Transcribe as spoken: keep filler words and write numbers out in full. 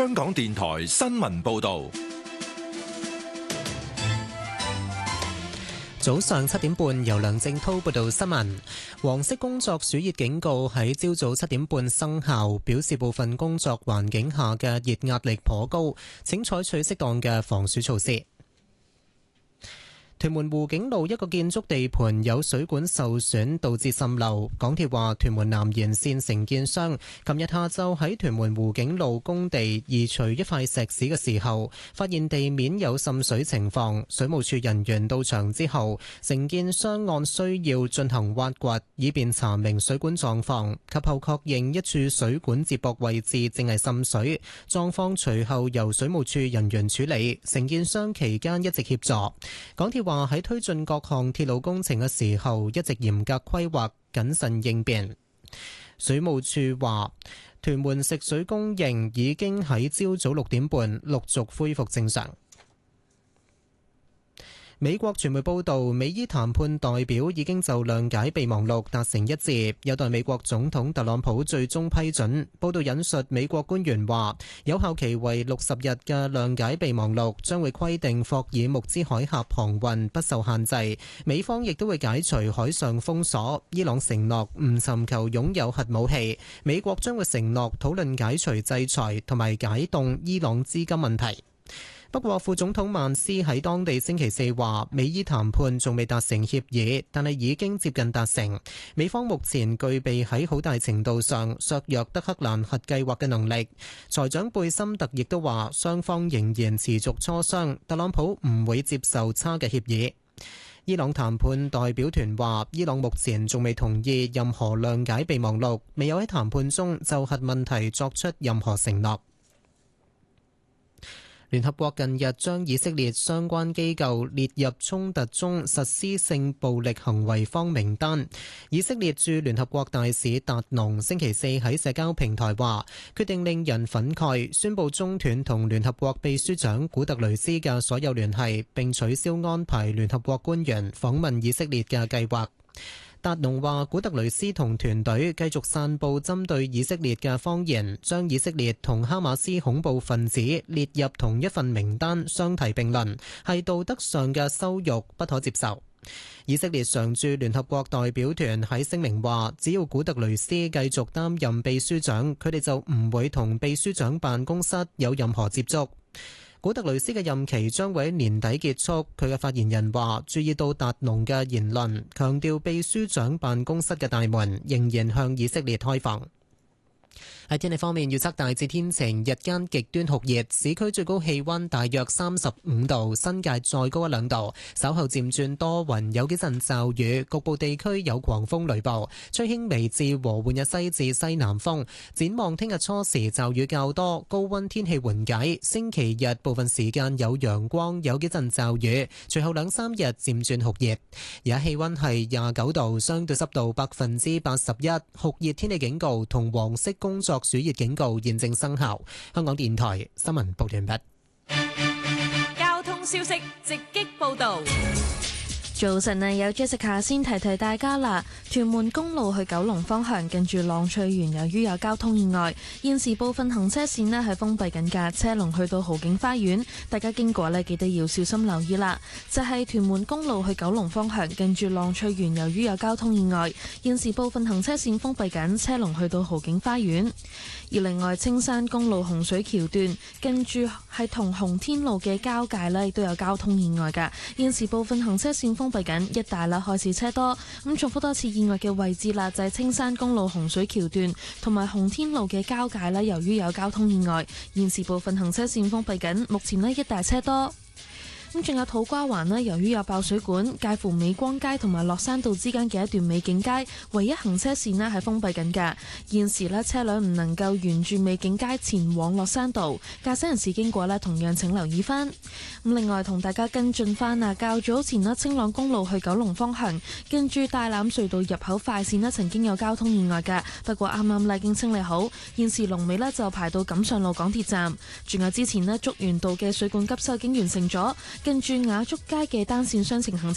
香港電台新聞報道。 早上七點半，由梁正滔報道新聞。黃色工作暑熱警告喺朝早七點半生效，表示部分工作環境下嘅熱壓力頗高，請採取適當嘅防暑措施。屯門湖景路一個建築地盤有水管受損，導致滲漏。港鐵話屯門南延線承建商琴日下晝喺屯門湖景路工地移除一塊石屎嘅時候，發現地面有滲水情況。水務署人員到場之後，承建商按需要進行挖掘，以便查明水管狀況。及後確認一處水管接駁位置正係滲水，狀況隨後由水務署人員處理。承建商期間一直協助。港鐵話喺推進各項鐵路工程嘅時候，一直嚴格規劃、謹慎應變。水務署話，屯門食水供應已經喺朝早六點半陸續恢復正常。美國傳媒報道，美伊談判代表已經就諒解備忘錄達成一致，有待美國總統特朗普最終批准。報道引述美國官員話，有效期為六十日嘅諒解備忘錄將會規定霍爾木茲海峽航運不受限制，美方亦都會解除海上封鎖。伊朗承諾唔尋求擁有核武器，美國將會承諾討論解除制裁同埋解凍伊朗資金問題。不過，副總統曼斯喺當地星期四話，美伊談判仲未達成協議，但係已經接近達成。美方目前具備喺好大程度上削弱德黑蘭核計劃嘅能力。財長貝森特亦都話，雙方仍然持續磋商，特朗普唔會接受差嘅協議。伊朗談判代表團話，伊朗目前仲未同意任何諒解備忘錄，未有喺談判中就核問題作出任何承諾。聯合國近日將以色列相關機構列入衝突中實施性暴力行為方名單。以色列駐聯合國大使達農星期四喺社交平台話，決定令人憤慨，宣布中斷同聯合國秘書長古特雷斯嘅所有聯繫，並取消安排聯合國官員訪問以色列嘅計劃。達農話，古特雷斯同團隊繼續散佈針對以色列嘅謊言，將以色列同哈馬斯恐怖分子列入同一份名單，相提並論，係道德上嘅羞辱，不可接受。以色列常駐聯合國代表團喺聲明話，只要古特雷斯繼續擔任秘書長，佢哋就唔會同秘書長辦公室有任何接觸。古特雷斯嘅任期將會喺年底結束。佢嘅發言人話，注意到達農嘅言論，強調秘書長辦公室嘅大門仍然向以色列開放。喺天氣方面，預測大致天晴，日間極端酷熱，市區最高氣溫大約三十五度，新界再高一兩度。稍後漸轉多雲，有幾陣驟雨，局部地區有狂風雷暴，吹輕微至和緩嘅西至西南風。展望聽日初時驟雨較多，高溫天氣緩解。星期日部分時間有陽光，有幾陣驟雨，隨後兩三日漸轉酷熱。而家氣溫係廿九度，相對濕度百分之八十一，酷熱天氣警告同黃色工作暑熱警告現正生效。香港電台新聞報完畢。 交通消息直擊報道。 早晨啊，有 Jessica 先提提大家啦。屯門公路去九龍方向近住浪翠園，由於有交通意外，現時部分行車線呢係封閉緊㗎，車龍去到豪景花園，大家經過呢記得要小心留意啦。就係、是、屯門公路去九龍方向近住浪翠園，由於有交通意外，現時部分行車線封閉緊，車龍去到豪景花園。而另外，青山公路洪水橋段近住係同洪天路嘅交界呢，亦都有交通意外㗎，現時部分行車線封閉緊，一帶啦開始車多。咁重複多次意外嘅位置啦，就係青山公路洪水橋段同埋洪天路嘅交界啦，由於有交通意外，現時部分行車線封閉緊，目前呢一帶車多。咁仲有土瓜灣呢，由於有爆水管，介乎美光街同埋落山道之間嘅一段美景街唯一行車線呢係封閉緊㗎。現時呢，車輛唔能夠沿住美景街前往落山道，駕駛人士經過呢，同樣請留意翻。咁另外同大家跟進翻啊，較早前呢，青朗公路去九龍方向跟住大欖隧道入口快線呢曾經有交通意外㗎，不過啱啱呢已經清理好，現時龍尾呢就排到錦上路港鐵站。仲有之前呢，竹園道嘅水管急修已經完成咗。跟住雅竹街嘅單線雙程行車